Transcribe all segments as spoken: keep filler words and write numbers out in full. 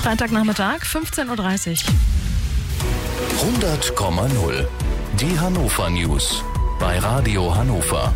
Freitagnachmittag, fünfzehn Uhr dreißig. hundert Komma null. Die Hannover News bei Radio Hannover.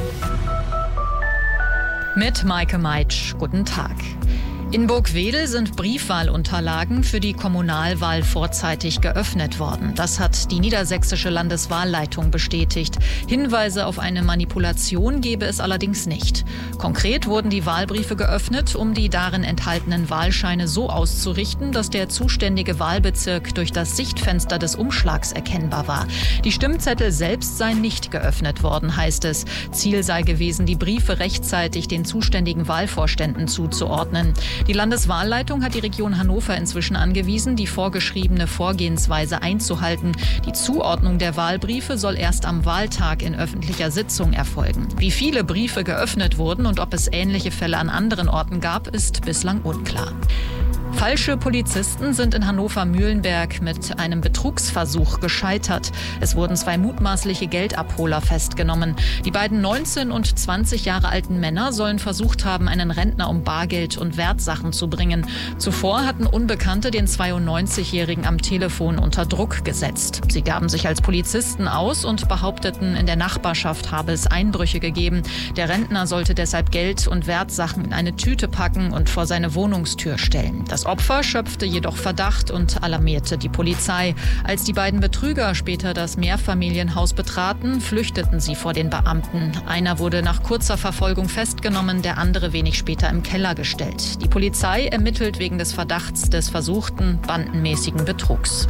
Mit Maike Meitsch. Guten Tag. In Burgwedel sind Briefwahlunterlagen für die Kommunalwahl vorzeitig geöffnet worden. Das hat die niedersächsische Landeswahlleitung bestätigt. Hinweise auf eine Manipulation gebe es allerdings nicht. Konkret wurden die Wahlbriefe geöffnet, um die darin enthaltenen Wahlscheine so auszurichten, dass der zuständige Wahlbezirk durch das Sichtfenster des Umschlags erkennbar war. Die Stimmzettel selbst seien nicht geöffnet worden, heißt es. Ziel sei gewesen, die Briefe rechtzeitig den zuständigen Wahlvorständen zuzuordnen. Die Landeswahlleitung hat die Region Hannover inzwischen angewiesen, die vorgeschriebene Vorgehensweise einzuhalten. Die Zuordnung der Wahlbriefe soll erst am Wahltag in öffentlicher Sitzung erfolgen. Wie viele Briefe geöffnet wurden und ob es ähnliche Fälle an anderen Orten gab, ist bislang unklar. Falsche Polizisten sind in Hannover-Mühlenberg mit einem Betrugsversuch gescheitert. Es wurden zwei mutmaßliche Geldabholer festgenommen. Die beiden neunzehn und zwanzig Jahre alten Männer sollen versucht haben, einen Rentner um Bargeld und Wertsachen zu bringen. Zuvor hatten Unbekannte den zweiundneunzigjährigen am Telefon unter Druck gesetzt. Sie gaben sich als Polizisten aus und behaupteten, in der Nachbarschaft habe es Einbrüche gegeben. Der Rentner sollte deshalb Geld und Wertsachen in eine Tüte packen und vor seine Wohnungstür stellen. Das Opfer schöpfte jedoch Verdacht und alarmierte die Polizei. Als die beiden Betrüger später das Mehrfamilienhaus betraten, flüchteten sie vor den Beamten. Einer wurde nach kurzer Verfolgung festgenommen, der andere wenig später im Keller gestellt. Die Polizei ermittelt wegen des Verdachts des versuchten bandenmäßigen Betrugs.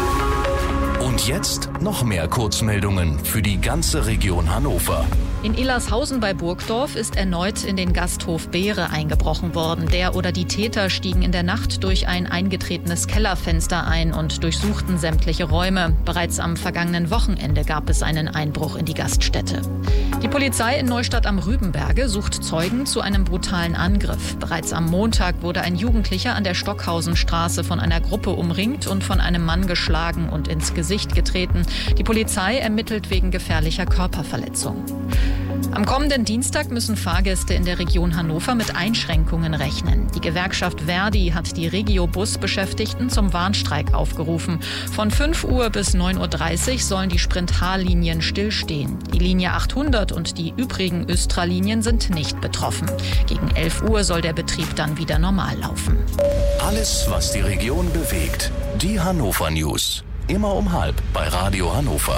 Und jetzt noch mehr Kurzmeldungen für die ganze Region Hannover. In Illershausen bei Burgdorf ist erneut in den Gasthof Beere eingebrochen worden. Der oder die Täter stiegen in der Nacht durch ein eingetretenes Kellerfenster ein und durchsuchten sämtliche Räume. Bereits am vergangenen Wochenende gab es einen Einbruch in die Gaststätte. Die Polizei in Neustadt am Rübenberge sucht Zeugen zu einem brutalen Angriff. Bereits am Montag wurde ein Jugendlicher an der Stockhausenstraße von einer Gruppe umringt und von einem Mann geschlagen und ins Gesicht getreten. Die Polizei ermittelt wegen gefährlicher Körperverletzung. Am kommenden Dienstag müssen Fahrgäste in der Region Hannover mit Einschränkungen rechnen. Die Gewerkschaft Verdi hat die Regio-Bus-Beschäftigten zum Warnstreik aufgerufen. Von fünf Uhr bis neun Uhr dreißig sollen die Sprint-H-Linien stillstehen. Die Linie achthundert und die übrigen Östra-Linien sind nicht betroffen. Gegen elf Uhr soll der Betrieb dann wieder normal laufen. Alles, was die Region bewegt. Die Hannover News. Immer um halb bei Radio Hannover.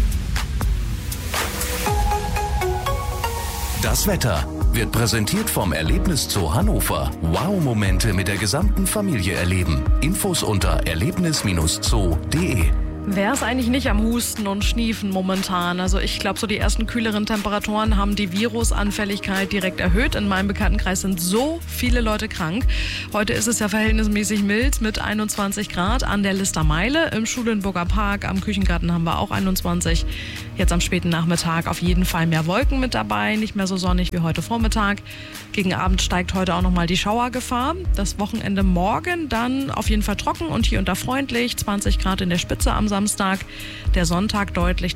Das Wetter wird präsentiert vom Erlebniszoo Hannover. Wow-Momente mit der gesamten Familie erleben. Infos unter erlebnis Bindestrich zoo punkt de. Wer ist eigentlich nicht am Husten und Schniefen momentan? Also ich glaube, so die ersten kühleren Temperaturen haben die Virusanfälligkeit direkt erhöht. In meinem Bekanntenkreis sind so viele Leute krank. Heute ist es ja verhältnismäßig mild mit einundzwanzig Grad an der Lister Meile. Im Schulenburger Park, am Küchengarten haben wir auch einundzwanzig. Jetzt am späten Nachmittag auf jeden Fall mehr Wolken mit dabei. Nicht mehr so sonnig wie heute Vormittag. Gegen Abend steigt heute auch nochmal die Schauergefahr. Das Wochenende morgen dann auf jeden Fall trocken und hier und da freundlich. zwanzig Grad in der Spitze am Samstag. Der Sonntag deutlich